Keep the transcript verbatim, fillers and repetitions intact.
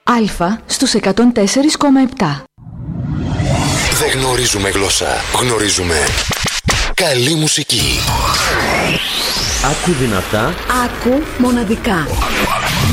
Αλφα στους εκατόν τέσσερα κόμμα επτά. Δεν γνωρίζουμε γλώσσα, γνωρίζουμε καλή μουσική. Άκου δυνατά. Άκου μοναδικά.